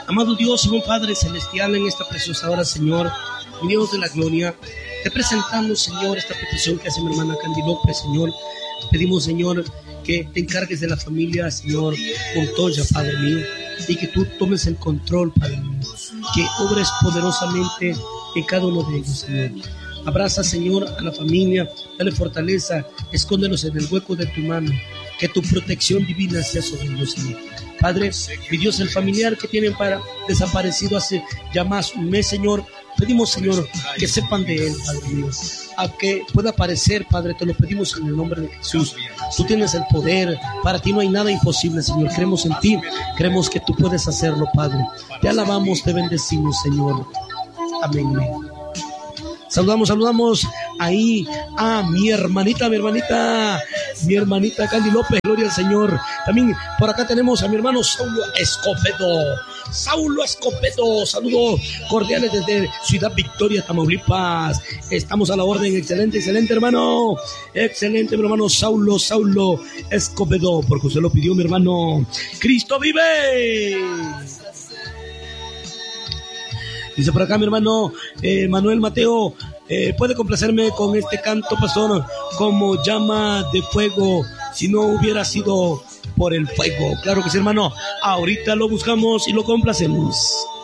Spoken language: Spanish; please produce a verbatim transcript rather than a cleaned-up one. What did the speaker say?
Amado Dios y buen Padre celestial, en esta preciosa hora, Señor, mi Dios de la gloria, te presentamos, Señor, esta petición que hace mi hermana Candy López, Señor. Pedimos, Señor, que te encargues de la familia, Señor, Montoya, Padre mío, y que tú tomes el control, Padre mío, que obres poderosamente en cada uno de ellos, Señor. Abraza, Señor, a la familia, dale fortaleza, escóndelos en el hueco de tu mano, que tu protección divina sea sobre ellos, Señor. Padre, mi Dios, el familiar que tienen para desaparecido hace ya más un mes, Señor, pedimos, Señor, que sepan de él, Padre mío, a que pueda aparecer, Padre, te lo pedimos en el nombre de Jesús. Tú tienes el poder, para ti no hay nada imposible, Señor. Creemos en ti, creemos que tú puedes hacerlo, Padre. Te alabamos, te bendecimos, Señor. Amén, amén. Saludamos, saludamos ahí a mi hermanita, mi hermanita, mi hermanita Candy López, gloria al Señor. También por acá tenemos a mi hermano Saulo Escobedo. Saulo Escobedo, saludos cordiales desde Ciudad Victoria, Tamaulipas. Estamos a la orden, excelente, excelente hermano. Excelente, mi hermano Saulo, Saulo Escobedo, porque usted lo pidió, mi hermano. ¡Cristo vive! Dice por acá mi hermano eh, Manuel Mateo, eh, puede complacerme con este canto, pastor, como llama de fuego, si no hubiera sido por el fuego. Claro que sí, hermano, ahorita lo buscamos y lo complacemos.